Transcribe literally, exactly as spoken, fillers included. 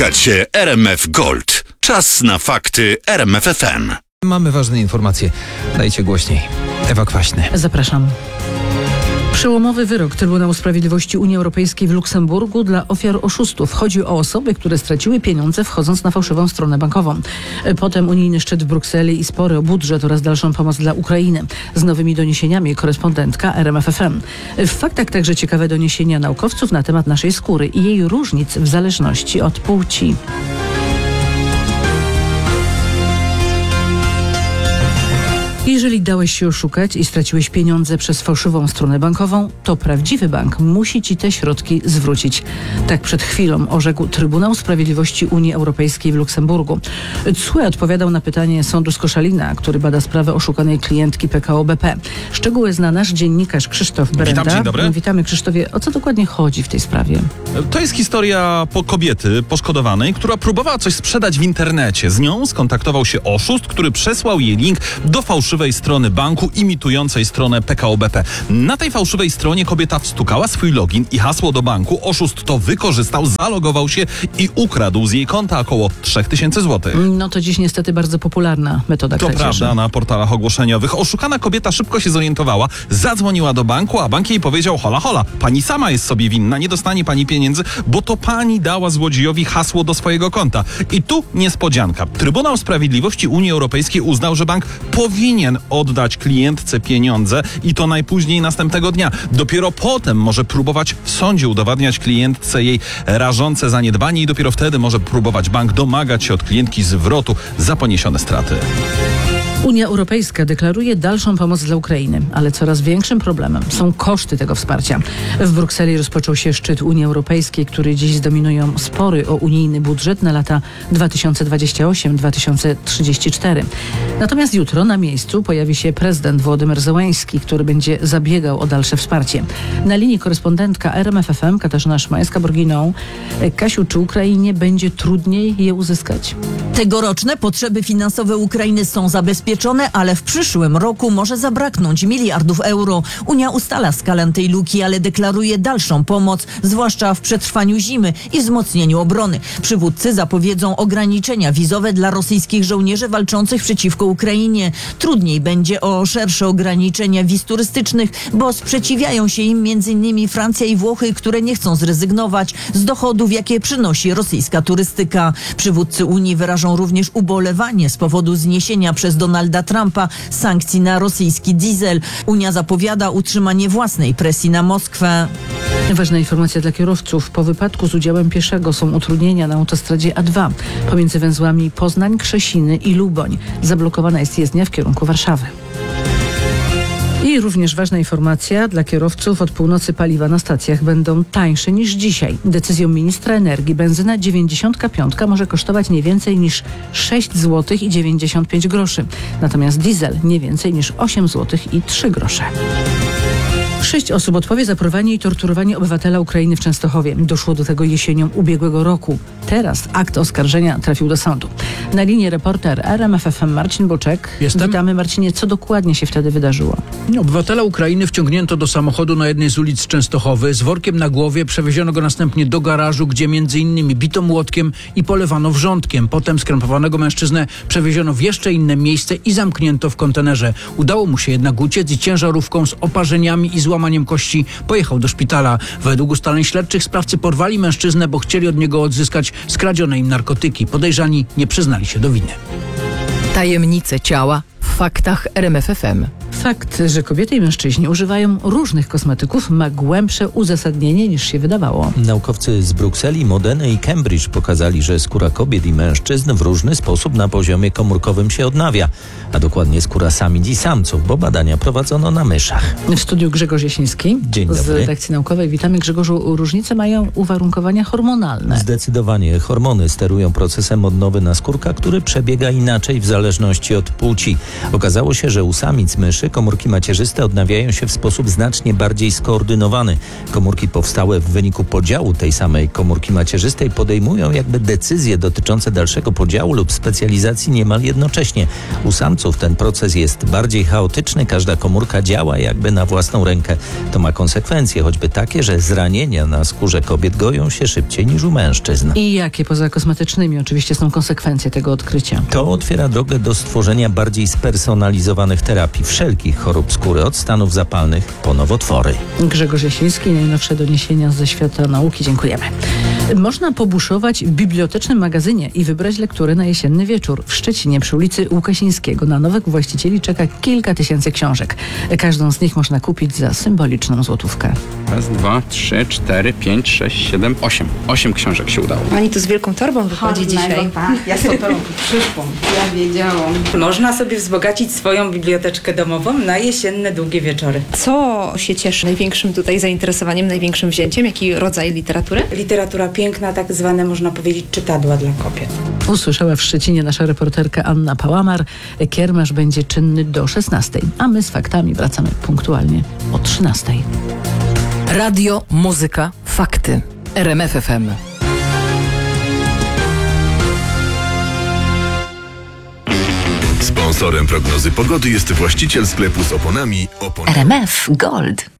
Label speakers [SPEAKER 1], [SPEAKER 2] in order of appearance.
[SPEAKER 1] Słuchacie R M F Gold. Czas na fakty R M F F M.
[SPEAKER 2] Mamy ważne informacje. Dajcie głośniej. Ewa Kwaśny.
[SPEAKER 3] Zapraszam. Przełomowy wyrok Trybunału Sprawiedliwości Unii Europejskiej w Luksemburgu dla ofiar oszustów. Chodzi o osoby, które straciły pieniądze wchodząc na fałszywą stronę bankową. Potem unijny szczyt w Brukseli i spory o budżet oraz dalszą pomoc dla Ukrainy. Z nowymi doniesieniami korespondentka R M F F M. W faktach także ciekawe doniesienia naukowców na temat naszej skóry i jej różnic w zależności od płci. Jeżeli dałeś się oszukać i straciłeś pieniądze przez fałszywą stronę bankową, to prawdziwy bank musi ci te środki zwrócić. Tak przed chwilą orzekł Trybunał Sprawiedliwości Unii Europejskiej w Luksemburgu. C U E odpowiadał na pytanie sądu z Koszalina, który bada sprawę oszukanej klientki P K O B P. Szczegóły zna nasz dziennikarz Krzysztof Berenda.
[SPEAKER 4] Witam, dzień dobry.
[SPEAKER 3] Witamy, Krzysztofie. O co dokładnie chodzi w tej sprawie?
[SPEAKER 4] To jest historia po kobiety poszkodowanej, która próbowała coś sprzedać w internecie. Z nią skontaktował się oszust, który przesłał jej link do fałszywej strony banku imitującej stronę P K O B P. Na tej fałszywej stronie kobieta wstukała swój login i hasło do banku. Oszust to wykorzystał, zalogował się i ukradł z jej konta około trzy tysiące złotych.
[SPEAKER 3] No to dziś niestety bardzo popularna metoda
[SPEAKER 4] To
[SPEAKER 3] kradzieży.
[SPEAKER 4] prawda, na portalach ogłoszeniowych. Oszukana kobieta szybko się zorientowała, zadzwoniła do banku, a bank jej powiedział: hola, hola, pani sama jest sobie winna, nie dostanie pani pieniędzy, bo to pani dała złodziejowi hasło do swojego konta. I tu niespodzianka. Trybunał Sprawiedliwości Unii Europejskiej uznał, że bank powinien oddać klientce pieniądze i to najpóźniej następnego dnia. Dopiero potem może próbować w sądzie udowadniać klientce jej rażące zaniedbanie i dopiero wtedy może próbować bank domagać się od klientki zwrotu za poniesione straty.
[SPEAKER 3] Unia Europejska deklaruje dalszą pomoc dla Ukrainy, ale coraz większym problemem są koszty tego wsparcia. W Brukseli rozpoczął się szczyt Unii Europejskiej, który dziś zdominują spory o unijny budżet na lata dwa tysiące dwudziesty ósmy do dwa tysiące trzydziestego czwartego. Natomiast jutro na miejscu pojawi się prezydent Wołodymyr Zełenski, który będzie zabiegał o dalsze wsparcie. Na linii korespondentka R M F F M Katarzyna Szymańska-Borginą. Kasiu, czy Ukrainie będzie trudniej je uzyskać?
[SPEAKER 5] Tegoroczne potrzeby finansowe Ukrainy są zabezpieczone, ale w przyszłym roku może zabraknąć miliardów euro. Unia ustala skalę tej luki, ale deklaruje dalszą pomoc, zwłaszcza w przetrwaniu zimy i wzmocnieniu obrony. Przywódcy zapowiedzą ograniczenia wizowe dla rosyjskich żołnierzy walczących przeciwko Ukrainie. Trudniej będzie o szersze ograniczenia wiz turystycznych, bo sprzeciwiają się im między innymi Francja i Włochy, które nie chcą zrezygnować z dochodów, jakie przynosi rosyjska turystyka. Przywódcy Unii wyrażą również ubolewanie z powodu zniesienia przez Donalda Trumpa sankcji na rosyjski diesel. Unia zapowiada utrzymanie własnej presji na Moskwę.
[SPEAKER 3] Ważna informacja dla kierowców. Po wypadku z udziałem pieszego są utrudnienia na autostradzie A dwa pomiędzy węzłami Poznań, Krzesiny i Luboń. Zablokowana jest jezdnia w kierunku Warszawy. I również ważna informacja dla kierowców: od północy paliwa na stacjach będą tańsze niż dzisiaj. Decyzją ministra energii benzyna dziewięćdziesiątka piątka może kosztować nie więcej niż sześć złotych i dziewięćdziesiąt pięć groszy. Natomiast diesel nie więcej niż osiem złotych i trzy grosze. Sześć osób odpowie za porwanie i torturowanie obywatela Ukrainy w Częstochowie. Doszło do tego jesienią ubiegłego roku. Teraz akt oskarżenia trafił do sądu. Na linii reporter R M F F M Marcin Boczek.
[SPEAKER 6] Jestem.
[SPEAKER 3] Witamy, Marcinie. Co dokładnie się wtedy wydarzyło?
[SPEAKER 6] Obywatela Ukrainy wciągnięto do samochodu na jednej z ulic Częstochowy. Z workiem na głowie przewieziono go następnie do garażu, gdzie między innymi bito młotkiem i polewano wrzątkiem. Potem skrępowanego mężczyznę przewieziono w jeszcze inne miejsce i zamknięto w kontenerze. Udało mu się jednak uciec i ciężarówką z oparzeniami i złamaniem kości pojechał do szpitala. Według ustaleń śledczych sprawcy porwali mężczyznę, bo chcieli od niego odzyskać skradzione im narkotyki. Podejrzani nie przyznali się do winy.
[SPEAKER 7] Tajemnice ciała w faktach R M F F M.
[SPEAKER 3] Fakt, że kobiety i mężczyźni używają różnych kosmetyków, ma głębsze uzasadnienie niż się wydawało.
[SPEAKER 8] Naukowcy z Brukseli, Modeny i Cambridge pokazali, że skóra kobiet i mężczyzn w różny sposób na poziomie komórkowym się odnawia, a dokładnie skóra samic i samców, bo badania prowadzono na myszach.
[SPEAKER 3] W studiu Grzegorz Jasiński
[SPEAKER 8] Dzień dobry.
[SPEAKER 3] z redakcji naukowej. Witamy, Grzegorzu. Różnice mają uwarunkowania hormonalne.
[SPEAKER 8] Zdecydowanie hormony sterują procesem odnowy naskórka, który przebiega inaczej w zależności od płci. Okazało się, że u samic myszy komórki macierzyste odnawiają się w sposób znacznie bardziej skoordynowany. Komórki powstałe w wyniku podziału tej samej komórki macierzystej podejmują jakby decyzje dotyczące dalszego podziału lub specjalizacji niemal jednocześnie. U samców ten proces jest bardziej chaotyczny, każda komórka działa jakby na własną rękę. To ma konsekwencje, choćby takie, że zranienia na skórze kobiet goją się szybciej niż u mężczyzn.
[SPEAKER 3] I jakie poza kosmetycznymi oczywiście są konsekwencje tego odkrycia?
[SPEAKER 8] To otwiera drogę do stworzenia bardziej spersonalizowanych terapii wszelkich chorób skóry, od stanów zapalnych po nowotwory.
[SPEAKER 3] Grzegorz Jasiński, najnowsze doniesienia ze świata nauki. Dziękujemy. Można pobuszować w bibliotecznym magazynie i wybrać lektury na jesienny wieczór. W Szczecinie przy ulicy Łukasińskiego na nowych właścicieli czeka kilka tysięcy książek. Każdą z nich można kupić za symboliczną złotówkę.
[SPEAKER 9] Raz, dwa, trzy, cztery, pięć, sześć, siedem, osiem. Osiem książek się udało.
[SPEAKER 10] Pani tu z wielką torbą wychodzi dzisiaj.
[SPEAKER 11] Tak, ja z tą torbą przyszłam. Ja wiedziałam.
[SPEAKER 12] Można sobie wzbogacić swoją biblioteczkę domową na jesienne, długie wieczory.
[SPEAKER 10] Co się cieszy największym tutaj zainteresowaniem, największym wzięciem? Jaki rodzaj literatury?
[SPEAKER 12] Literatura piękna, tak zwane można powiedzieć czytadła dla kobiet.
[SPEAKER 3] Usłyszała w Szczecinie nasza reporterka Anna Pałamar. Kiermasz będzie czynny do szesnastej, a my z faktami wracamy punktualnie o trzynastej.
[SPEAKER 7] Radio, muzyka, fakty. R M F F M.
[SPEAKER 1] Sponsorem prognozy pogody jest właściciel sklepu z oponami Opon.
[SPEAKER 13] R M F Gold.